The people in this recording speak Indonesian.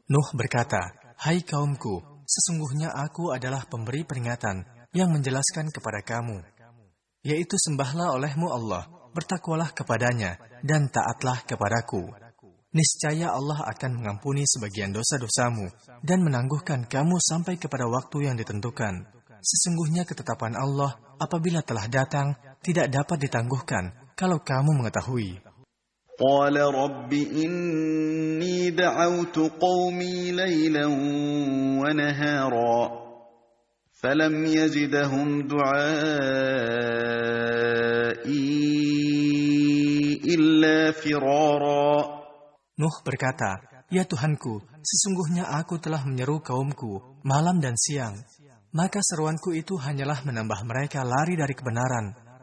Nuh berkata, "Hai kaumku, sesungguhnya aku adalah pemberi peringatan yang menjelaskan kepada kamu, yaitu sembahlah olehmu Allah, bertakwalah kepadanya, dan taatlah kepadaku. Niscaya Allah akan mengampuni sebagian dosa-dosamu dan menangguhkan kamu sampai kepada waktu yang ditentukan. Sesungguhnya ketetapan Allah apabila telah datang tidak dapat ditangguhkan kalau kamu mengetahui." قال رب إني دعوت قومي ليلا ونهارا فلم يزدهم دعائي إلا فرارا. Nuh berkata, "Ya Tuhanku, sesungguhnya aku telah menyeru kaumku malam dan siang, maka seruanku itu hanyalah menambah mereka lari dari kebenaran.